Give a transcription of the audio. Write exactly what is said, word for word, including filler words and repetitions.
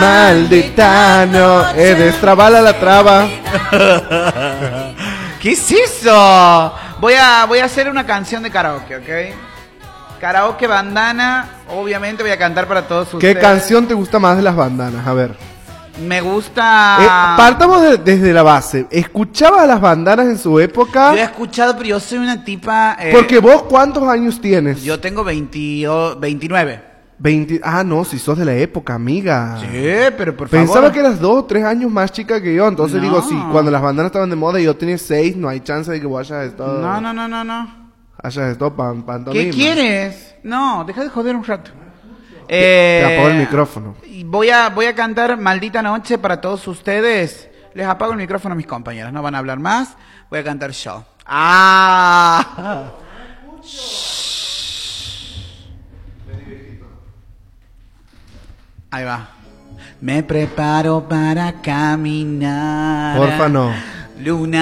Maldita noche. Eh, destrabala la traba. ¿Qué es eso? Voy a, voy a hacer una canción de karaoke, ¿ok? Karaoke bandana. Obviamente voy a cantar para todos ¿Qué ustedes. ¿Qué canción te gusta más de las bandanas? A ver. Me gusta... Eh, partamos de, desde la base. ¿Escuchabas a las bandanas en su época? Yo he escuchado, pero yo soy una tipa... Eh, Porque vos, ¿cuántos años tienes? Yo tengo veinte, veintinueve. veinte. Ah, no, si sos de la época, amiga. Sí, pero por favor. Pensaba que eras dos o tres años más chica que yo. Entonces No. digo, si cuando las bandanas estaban de moda y yo tenía seis, no hay chance de que vos hayas estado... No, no, no, no, no. Hayas estado pan, pantomima. ¿Qué quieres? No, deja de joder un rato. Eh, Te apago el micrófono. Y voy a, voy a cantar Maldita Noche para todos ustedes. Les apago el micrófono a mis compañeras. No van a hablar más. Voy a cantar yo. ¡Ah! Ahí va. Me preparo para caminar. Porfa, no. Luna.